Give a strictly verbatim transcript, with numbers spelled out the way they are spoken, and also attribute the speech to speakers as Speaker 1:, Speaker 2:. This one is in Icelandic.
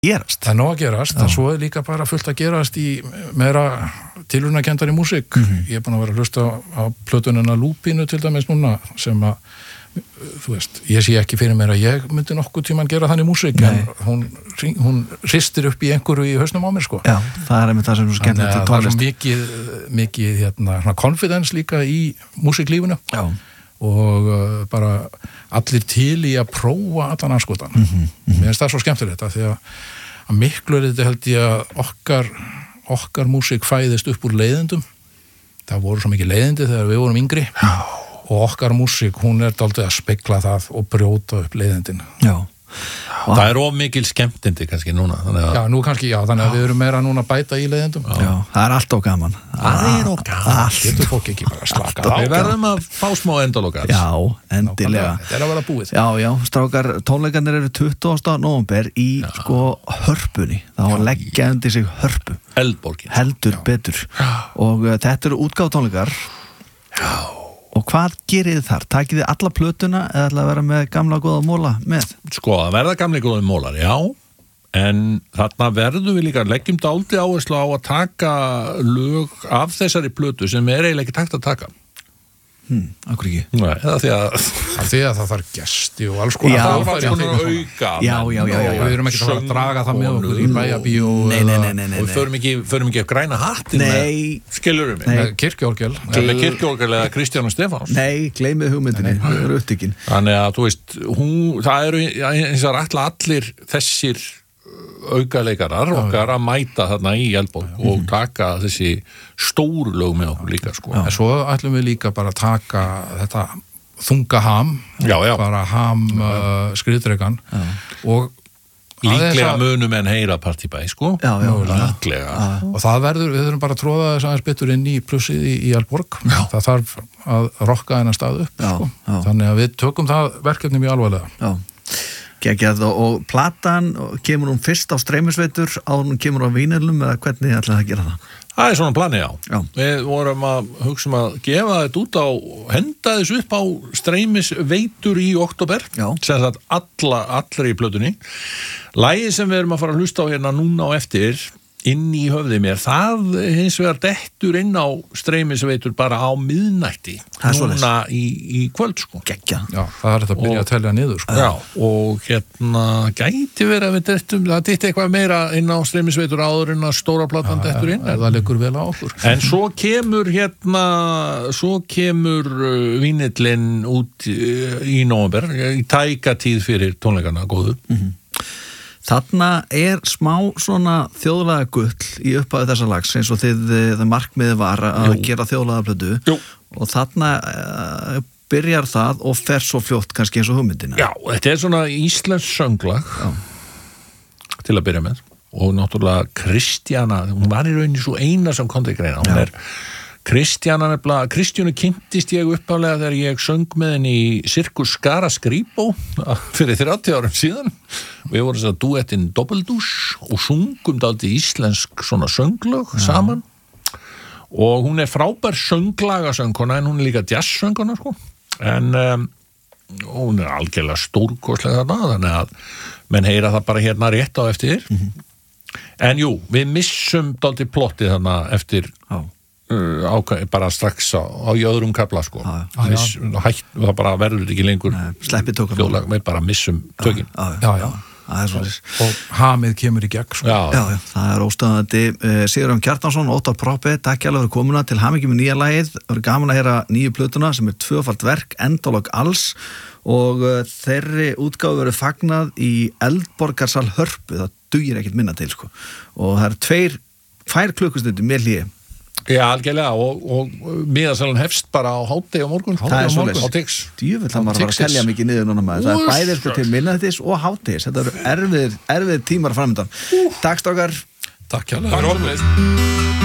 Speaker 1: gerast.
Speaker 2: Það er nóg að gerast, það svo er líka bara fullt að gerast í meira tilraunakendari músík. Mm-hmm. Ég er búin að vera að hlusta á plötunina Lúpínu til dæmis núna sem að, þú veist, ég sé ekki fyrir mér að ég myndi nokkuð tímann gera þannig músík, en hún, hún ristir upp í einhverju í hausnum á mér, sko.
Speaker 1: Já, það er einmitt það sem er svo skemmtilegt til tónlist.
Speaker 2: Það er svo mikið, mikið hérna, svona confidence líka í músíklífinu. Já. Og uh, bara allir til í að prófa allan anskotan. Mm-hmm, mm-hmm. Mér finnst það svo skemmtilegt að því að, að miklu er þetta held ég að okkar, okkar músík fæðist upp úr leiðendum. Það voru svo mikið leiðindi þegar við vorum yngri. Já. Og okkar músík, hún er dálítið að spegla það og brjóta upp leiðindin.
Speaker 1: Já.
Speaker 3: Og það er of mikil skemmtindi kannski núna. Að...
Speaker 2: Já, nú kannski, já, þannig að við erum meira núna að bæta í leiðindum.
Speaker 1: Já, já, það er allt og gaman.
Speaker 3: Það er og gaman.
Speaker 2: Allt. Getur fólk ekki bara slakað á.
Speaker 3: Við verðum að fá smá endalokar.
Speaker 1: Já, endilega.
Speaker 2: Þetta er að vera búið.
Speaker 1: Já, já, strákar, tónleikarnir eru tuttugasta nóvember í, já. Sko, hörpunni. Það var leggja undir sig hörpu.
Speaker 3: Eldborgin.
Speaker 1: Heldur já. Betur. Já. Og uh, þetta eru útgáfu tónleikar. Já. Og hvað gerir þið þar? Takið þið alla plötuna eða ætla að vera með gamla góða móla með?
Speaker 3: Sko, að verða gamla góða mólar, já. En þarna verðum við líka leggjum dálítið áherslu á að taka lög af þessari plötu sem er eiginlega ekki takt að taka.
Speaker 1: Hmm, akkur ekki.
Speaker 3: Nei, eða því að
Speaker 2: það því að það þarf gesti og alls konar.
Speaker 1: Já,
Speaker 3: það þarf alls konar auka.
Speaker 1: Já, já, já, já.
Speaker 2: Við erum ekki að fara að draga það með okkur í bæjabíó.
Speaker 1: Nei, nei, nei, nei, nei.
Speaker 3: Og við förum ekki, förum ekki að græna hattin með, skilurum mig.
Speaker 2: Með kirkjuorgel.
Speaker 3: Með kirkjuorgel eða Kristján Stefáns.
Speaker 1: Nei, gleymið hugmyndinni. Það eru upptekinn.
Speaker 3: Þannig að, þú veist, hún, það eru eins og ætla allir þessir aukaleikarar okkar að mæta þarna í Eldborg og mm-hmm. taka þessi stóru lög með okkur líka, sko.
Speaker 2: En svo ætlum við líka bara að taka þetta þunga ham,
Speaker 3: já, já. Bara
Speaker 2: ham uh, skriðdregan og
Speaker 3: líklega munum en heyra partibæ, sko.
Speaker 1: Já, já,
Speaker 3: líklega.
Speaker 2: Já. Og það verður, við þurfum bara að tróða þess aðeins betur inn í plussið í, í Eldborg. Já. Það þarf að rokka þennan stað upp, já, sko. Já. Þannig að við tökum það verkefni mjög alvarlega.
Speaker 1: Já. Gekjað, og, og platan, kemur hún fyrst á streymisveitur áður hún kemur á vínilum eða hvernig ætlaði það að gera það?
Speaker 3: Það er svona plani, já.
Speaker 1: já.
Speaker 3: Við vorum að hugsa um að gefa þetta út á, henda þessu upp á streymisveitur í október, sem sagt alla, allri í plötunni. Lagið sem við erum að fara að hlusta á hérna núna á eftir, inn í höfði mér, það hins vegar dettur inn á streymisveitur bara á miðnætti núna í, í kvöld, sko.
Speaker 1: Gekkja.
Speaker 2: Já, það er þetta að byrja og, að telja niður, sko.
Speaker 3: Já, og hérna gæti verið að við dettum, það detti eitthvað meira inn á streymisveitur áður en að stóra platan dettur inn.
Speaker 2: Ja, það liggur vel á okkur.
Speaker 3: En svo kemur hérna, svo kemur vínillinn út í nóvember, í tækatíð fyrir tónleikana góðu.
Speaker 1: Mhm. Þarna er smá svona þjóðlega gull í upphæðu þessa lags eins og þið, það markmiði var að Jú. Gera þjóðlega plötu Jú. Og þarna uh, byrjar það og fer svo fljótt kannski eins og hugmyndina.
Speaker 3: Já, þetta er svona íslensk sönglag Já. Til að byrja með og náttúrulega Kristjana, hún var í rauninni svo eina sem kom til greina, hún Já. Er Kristjana nefnilega, Kristjánu kynntist ég uppálega þegar ég söng með henni í Sirkus Skara Skrýbó fyrir þrjátíu árum síðan. Við vorum þess að duettinn Dobbeldús og sungum dálítið íslensk svona sönglög ja. Saman. Og hún er frábær sönglagasöngkona en hún er líka jazzsöngkona, sko. En um, hún er algjörlega stórkostlega þarna, þannig að menn heyra það bara hérna rétt á eftir. Mm-hmm. En jú, við missum dálítið plottið þarna eftir... Já. Ákvæm, bara strax á, á í öðrum kafla, sko. Já, já. Miss, hætt, það bara verður ekki lengur
Speaker 1: sleppi tókum
Speaker 3: þjóðlag, við bara missum tökin.
Speaker 2: Já, já, já.
Speaker 1: Það er svolítið.
Speaker 2: Og hamið kemur í gegn, sko.
Speaker 1: Já, já, já. Það er óstöðandi. Sigurjón Kjartansson, Óttar Proppe, takk hjá fyrir komuna til hamingju með nýja lagið. Það er gaman að heyra nýju plötuna sem er tvöfalt verk, endalog alls og þeirri útgáfu verður fagnað í Eldborgarsal Hörpu, það dugir ekkert minna til, sko. Og það er tveir, tvær klukkustundir með hlýi.
Speaker 3: Já, algjörlega, og, og miðasalan hefst bara á hádegi á morgun.
Speaker 1: Það er
Speaker 3: svolítið. Á Tix.
Speaker 1: Djöfull, það maður var að telja mikið niður núna maður. Það er bæðir sko til minnættis og hádegis. Þetta eru erfiðir, erfiðir tímar framöndan. Takk strákar.
Speaker 2: Takk hjá.